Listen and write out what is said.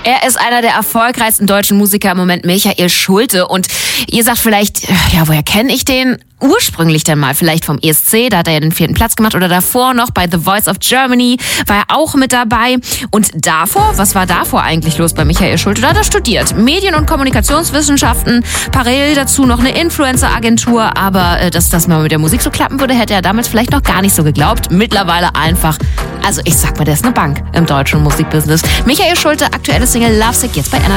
Er ist einer der erfolgreichsten deutschen Musiker im Moment, Michael Schulte. Und ihr sagt vielleicht, ja, woher kenne ich den? Ursprünglich dann mal vielleicht vom ESC, da hat er ja den 4. Platz gemacht, oder davor noch bei The Voice of Germany war er auch mit dabei. Und davor, was war davor eigentlich los bei Michael Schulte? Da hat er studiert Medien- und Kommunikationswissenschaften, parallel dazu noch eine Influencer-Agentur, aber dass das mal mit der Musik so klappen würde, hätte er damals vielleicht noch gar nicht so geglaubt. Mittlerweile einfach, also ich sag mal, der ist eine Bank im deutschen Musikbusiness. Michael Schulte, aktuelle Single Lovesick, jetzt bei NRW.